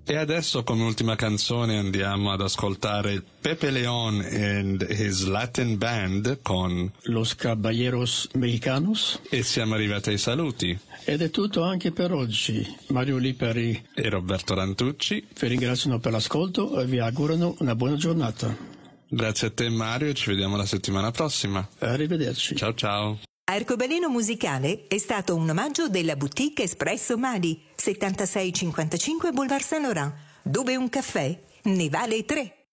E adesso come ultima canzone andiamo ad ascoltare Pepe León and his Latin Band con Los Caballeros Mexicanos. E siamo arrivati ai saluti. Ed è tutto anche per oggi. Mario Lipari e Roberto Rantucci vi ringraziano per l'ascolto e vi augurano una buona giornata. Grazie a te Mario, ci vediamo la settimana prossima. Arrivederci. Ciao ciao. Arcobaleno musicale è stato un omaggio della boutique Espresso Mali, 7655 Boulevard Saint-Laurent, dove un caffè ne vale 3.